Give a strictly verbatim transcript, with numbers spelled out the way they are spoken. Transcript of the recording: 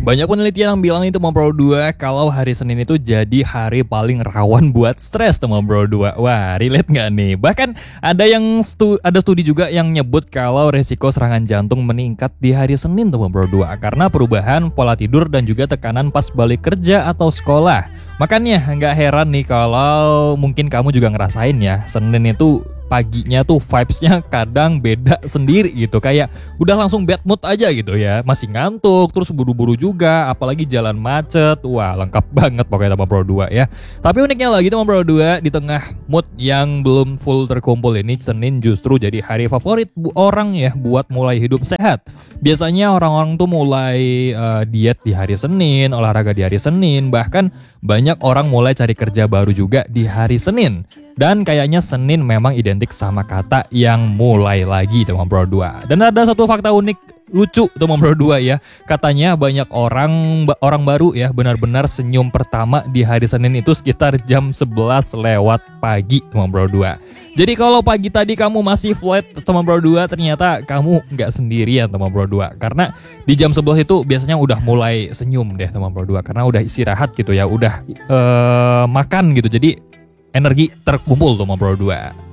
Banyak penelitian yang bilang itu teman Pro dua kalau hari Senin itu jadi hari paling rawan buat stres teman Pro dua. Wah, relate nggak nih? Bahkan ada yang stu, ada studi juga yang nyebut kalau resiko serangan jantung meningkat di hari Senin teman Pro dua karena perubahan pola tidur dan juga tekanan pas balik kerja atau sekolah. Makanya nggak heran nih kalau mungkin kamu juga ngerasain ya, Senin itu paginya tuh vibes-nya kadang beda sendiri gitu. Kayak udah langsung bad mood aja gitu ya. Masih ngantuk, terus buru-buru juga, apalagi jalan macet. Wah, lengkap banget pokoknya teman Pro dua ya. Tapi uniknya lagi teman Pro dua, di tengah mood yang belum full terkumpul ini, Senin justru jadi hari favorit bu orang ya buat mulai hidup sehat. Biasanya orang-orang tuh mulai uh, diet di hari Senin, olahraga di hari Senin, bahkan banyak orang mulai cari kerja baru juga di hari Senin. Dan kayaknya Senin memang identik sama kata yang mulai lagi teman Pro dua. Dan ada satu fakta unik lucu teman Pro dua ya. Katanya banyak orang orang baru ya benar-benar senyum pertama di hari Senin itu sekitar jam sebelas lewat pagi teman Pro dua. Jadi kalau pagi tadi kamu masih flat teman Pro dua, ternyata kamu nggak sendirian teman Pro dua. Karena di jam sebelas itu biasanya udah mulai senyum deh teman Pro dua. Karena udah istirahat gitu ya, udah uh, makan gitu. Jadi energi terkumpul teman Pro dua.